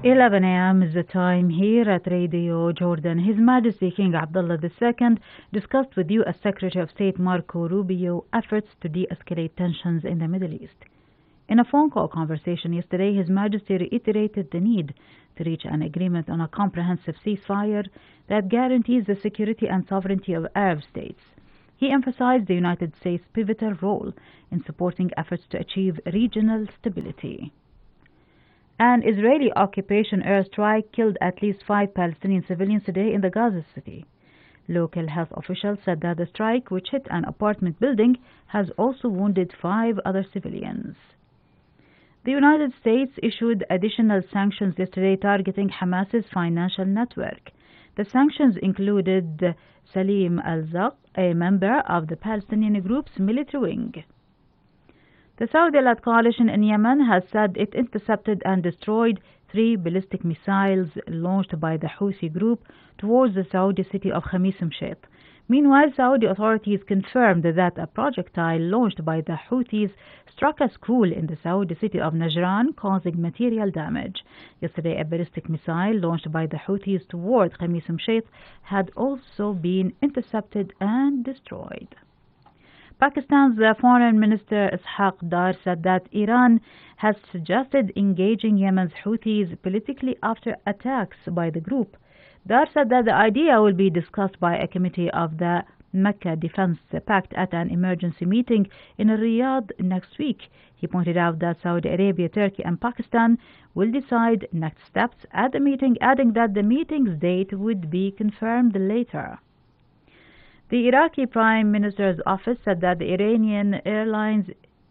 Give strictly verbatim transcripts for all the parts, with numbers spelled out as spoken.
eleven a m is the time here at Radio Jordan. His Majesty King Abdullah the Second discussed with U S Secretary of State Marco Rubio efforts to de-escalate tensions in the Middle East. In a phone call conversation yesterday, His Majesty reiterated the need to reach an agreement on a comprehensive ceasefire that guarantees the security and sovereignty of Arab states. He emphasized the United States' pivotal role in supporting efforts to achieve regional stability. An Israeli occupation airstrike killed at least five Palestinian civilians today in the Gaza City. Local health officials said that the strike, which hit an apartment building, has also wounded five other civilians. The United States issued additional sanctions yesterday targeting Hamas's financial network. The sanctions included Salim al-Zaq, a member of the Palestinian group's military wing. The Saudi-led coalition in Yemen has said it intercepted and destroyed three ballistic missiles launched by the Houthi group towards the Saudi city of Khamis Mshet. Meanwhile, Saudi authorities confirmed that a projectile launched by the Houthis struck a school in the Saudi city of Najran, causing material damage. Yesterday, a ballistic missile launched by the Houthis toward Khamis Mshet had also been intercepted and destroyed. Pakistan's Foreign Minister Ishaq Dar said that Iran has suggested engaging Yemen's Houthis politically after attacks by the group. Dar said that the idea will be discussed by a committee of the Mecca Defense Pact at an emergency meeting in Riyadh next week. He pointed out that Saudi Arabia, Turkey and Pakistan will decide next steps at the meeting, adding that the meeting's date would be confirmed later. The Iraqi Prime Minister's office said that the Iranian airlines,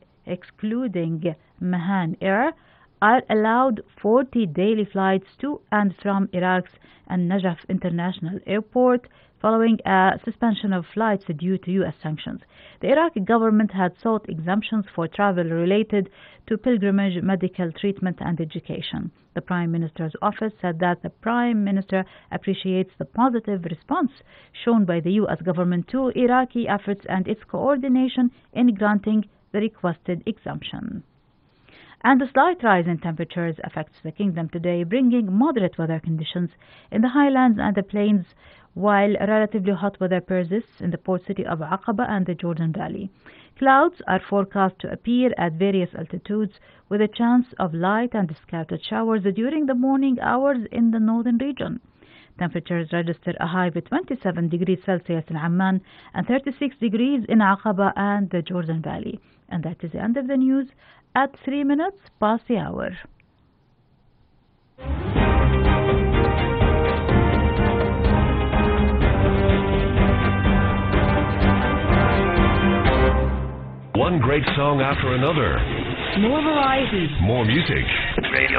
excluding Mahan Air, are allowed forty daily flights to and from Iraq's An-Najaf International Airport following a suspension of flights due to U S sanctions. The Iraqi government had sought exemptions for travel related to pilgrimage, medical treatment and education. The Prime Minister's office said that the Prime Minister appreciates the positive response shown by the U S government to Iraqi efforts and its coordination in granting the requested exemption. And a slight rise in temperatures affects the kingdom today, bringing moderate weather conditions in the highlands and the plains, while relatively hot weather persists in the port city of Aqaba and the Jordan Valley. Clouds are forecast to appear at various altitudes, with a chance of light and scattered showers during the morning hours in the northern region. Temperatures register a high of twenty-seven degrees Celsius in Amman and thirty-six degrees in Aqaba and the Jordan Valley. And that is the end of the news at three minutes past the hour. One great song after another. More variety. More music. Radio